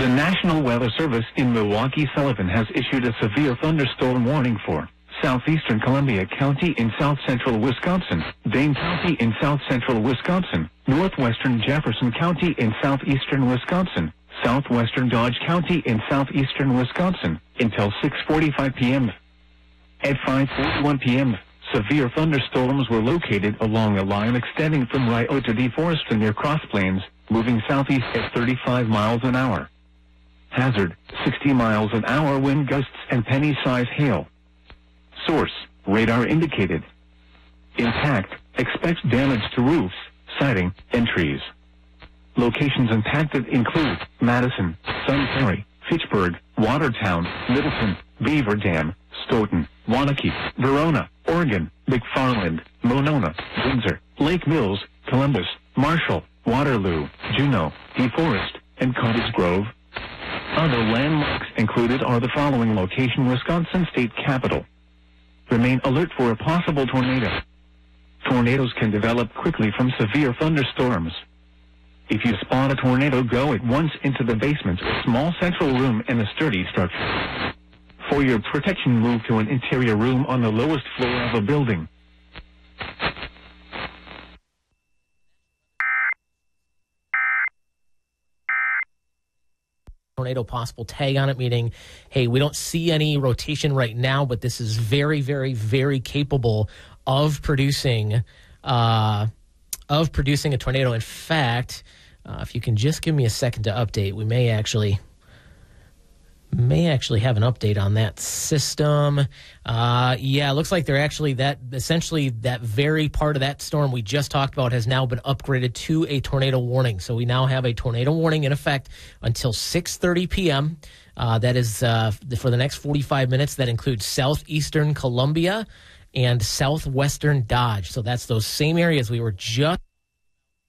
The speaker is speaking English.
The National Weather Service in Milwaukee Sullivan has issued a severe thunderstorm warning for southeastern Columbia County in south-central Wisconsin, Dane County in south-central Wisconsin, northwestern Jefferson County in southeastern Wisconsin, southwestern Dodge County in southeastern Wisconsin, until 6:45 p.m. At 5:41 p.m., severe thunderstorms were located along a line extending from Rio to DeForest near Cross Plains, moving southeast at 35 miles an hour. Hazard, 60 miles an hour wind gusts and penny-size hail. Source, radar indicated. Impact, expects damage to roofs, siding, and trees. Locations impacted include Madison, Sun Prairie, Fitchburg, Watertown, Middleton, Beaver Dam, Stoughton, Waunakee, Verona, Oregon, McFarland, Monona, Windsor, Lake Mills, Columbus, Marshall, Waterloo, Juneau, DeForest, and Cottage Grove. Other landmarks included are the following location: Wisconsin State Capitol. Remain alert for a possible tornado. Tornadoes can develop quickly from severe thunderstorms. If you spot a tornado, go at once into the basement, a small central room, and a sturdy structure. For your protection, move to an interior room on the lowest floor of a building. Tornado possible tag on it, meaning, hey, we don't see any rotation right now, but this is very, very, very capable of producing a tornado. In fact, if you can just give me a second to update, we may actually have an update on that system. Yeah, it looks like they're actually essentially that very part of that storm we just talked about has now been upgraded to a tornado warning. So we now have a tornado warning in effect until 6:30 p.m. That is for the next 45 minutes. That includes southeastern Columbia and southwestern Dodge. So that's those same areas we were just